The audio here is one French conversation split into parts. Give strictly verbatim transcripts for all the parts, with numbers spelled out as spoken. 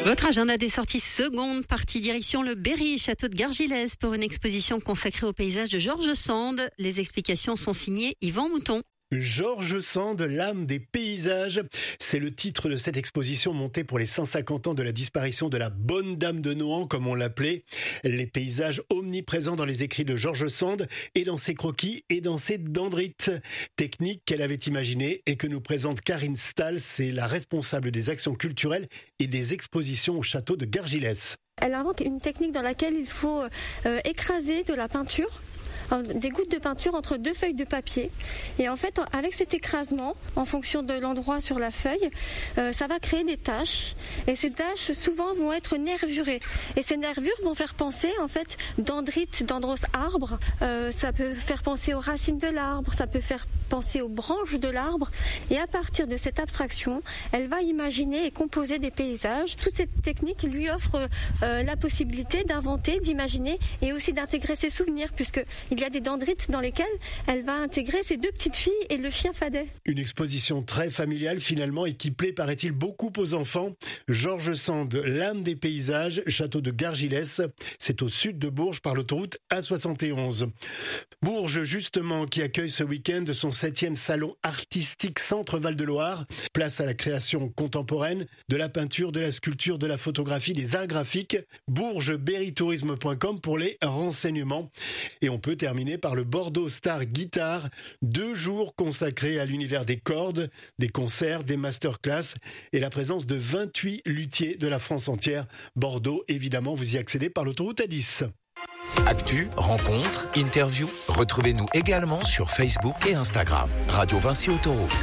Votre agenda des sorties, seconde partie, direction le Berry, château de Gargilès, pour une exposition consacrée au paysage de George Sand. Les explications sont signées Yvan Mouton. George Sand, l'âme des paysages, c'est le titre de cette exposition montée pour les cent cinquante ans de la disparition de la bonne dame de Nohant, comme on l'appelait. Les paysages omniprésents dans les écrits de George Sand et dans ses croquis et dans ses dendrites. Technique qu'elle avait imaginée et que nous présente Karine Stahl, c'est la responsable des actions culturelles et des expositions au château de Gargilès. Elle invente une technique dans laquelle il faut euh, écraser de la peinture, des gouttes de peinture entre deux feuilles de papier, et en fait avec cet écrasement en fonction de l'endroit sur la feuille, euh, ça va créer des taches, et ces taches souvent vont être nervurées, et ces nervures vont faire penser en fait dendrites, dendros arbre, euh, ça peut faire penser aux racines de l'arbre, ça peut faire penser aux branches de l'arbre, et à partir de cette abstraction elle va imaginer et composer des paysages. Toute cette technique lui offre euh, la possibilité d'inventer, d'imaginer et aussi d'intégrer ses souvenirs, puisque il Il y a des dendrites dans lesquelles elle va intégrer ses deux petites filles et le chien Fadet. Une exposition très familiale finalement et qui plaît, paraît-il, beaucoup aux enfants. George Sand, l'âme des paysages, château de Gargilès. C'est au sud de Bourges par l'autoroute A soixante et onze. Bourges, justement, qui accueille ce week-end son septième salon artistique Centre Val-de-Loire. Place à la création contemporaine, de la peinture, de la sculpture, de la photographie, des arts graphiques. bourges berry tourisme point com pour les renseignements. Et on peut terminer terminé par le Bordeaux Star Guitar, deux jours consacrés à l'univers des cordes, des concerts, des masterclass et la présence de vingt-huit luthiers de la France entière. Bordeaux, évidemment, vous y accédez par l'autoroute A dix. Actu, rencontres, interviews, retrouvez-nous également sur Facebook et Instagram. Radio Vinci Autoroute.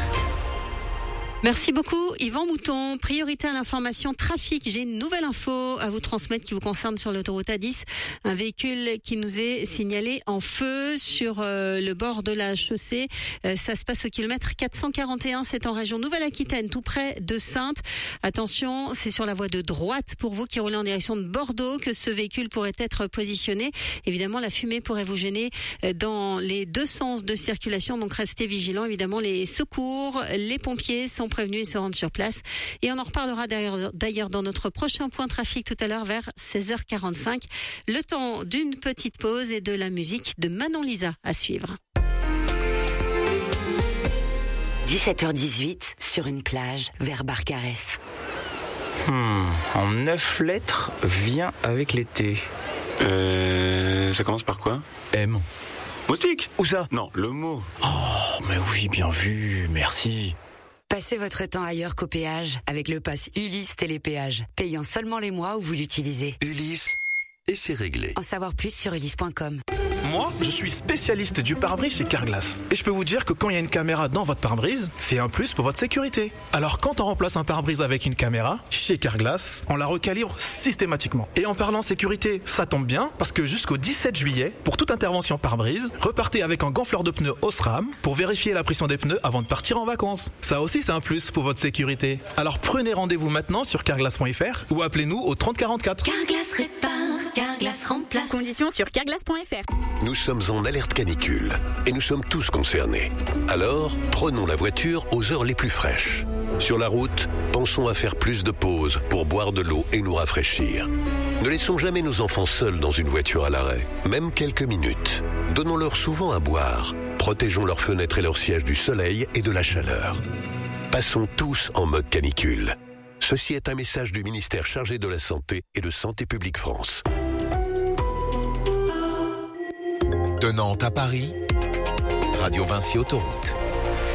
Merci beaucoup Yvan Mouton. Priorité à l'information trafic. J'ai une nouvelle info à vous transmettre qui vous concerne sur l'autoroute A dix. Un véhicule qui nous est signalé en feu sur euh, le bord de la chaussée. Euh, ça se passe au kilomètre quatre cent quarante et un. C'est en région Nouvelle-Aquitaine, tout près de Saintes. Attention, c'est sur la voie de droite pour vous qui roulez en direction de Bordeaux que ce véhicule pourrait être positionné. Évidemment, la fumée pourrait vous gêner dans les deux sens de circulation. Donc restez vigilants. Évidemment, les secours, les pompiers sont prévenus et se rendent sur place. Et on en reparlera d'ailleurs, d'ailleurs dans notre prochain point trafic tout à l'heure vers seize heures quarante-cinq. Le temps d'une petite pause et de la musique de Manon Lisa à suivre. dix-sept heures dix-huit, sur une plage vers Barcarès. Hmm, en neuf lettres, vient avec l'été. Euh... Ça commence par quoi? M. Moustique? Où ça? Non, le mot. Oh, mais oui, bien vu, merci. Passez votre temps ailleurs qu'au péage avec le pass Ulysse Télépéage, payant seulement les mois où vous l'utilisez. Ulysse, et c'est réglé. En savoir plus sur ulysse point com. Moi, je suis spécialiste du pare-brise chez Carglass. Et je peux vous dire que quand il y a une caméra dans votre pare-brise, c'est un plus pour votre sécurité. Alors quand on remplace un pare-brise avec une caméra, chez Carglass, on la recalibre systématiquement. Et en parlant sécurité, ça tombe bien, parce que jusqu'au dix-sept juillet, pour toute intervention pare-brise, repartez avec un gonfleur de pneus Osram pour vérifier la pression des pneus avant de partir en vacances. Ça aussi, c'est un plus pour votre sécurité. Alors prenez rendez-vous maintenant sur carglass point f r ou appelez-nous au trente quarante-quatre. Carglass répare, Carglass remplace. Conditions sur carglass point f r. Nous sommes en alerte canicule et nous sommes tous concernés. Alors, prenons la voiture aux heures les plus fraîches. Sur la route, pensons à faire plus de pauses pour boire de l'eau et nous rafraîchir. Ne laissons jamais nos enfants seuls dans une voiture à l'arrêt, même quelques minutes. Donnons-leur souvent à boire. Protégeons leurs fenêtres et leurs sièges du soleil et de la chaleur. Passons tous en mode canicule. Ceci est un message du ministère chargé de la Santé et de Santé publique France. De Nantes à Paris, Radio Vinci Autoroute.